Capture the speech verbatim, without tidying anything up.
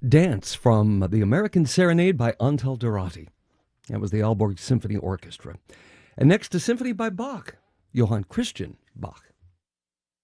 Dance from the American Serenade by Antal Dorati. That was the Aalborg Symphony Orchestra. And next, a symphony by Bach, Johann Christian Bach.